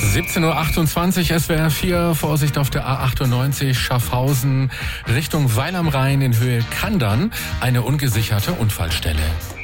17.28 Uhr, SWR 4, Vorsicht auf der A98 Schaffhausen Richtung Weil am Rhein in Höhe Kandern, eine ungesicherte Unfallstelle.